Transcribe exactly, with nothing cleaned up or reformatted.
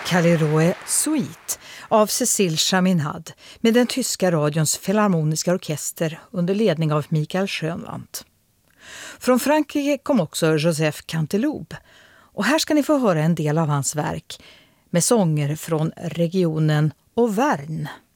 Kaliroe Suite av Cécile Chaminade med den tyska radions filharmoniska orkester under ledning av Mikael Schönwandt. Från Frankrike kom också Joseph Canteloube och här ska ni få höra en del av hans verk med sånger från regionen Auvergne.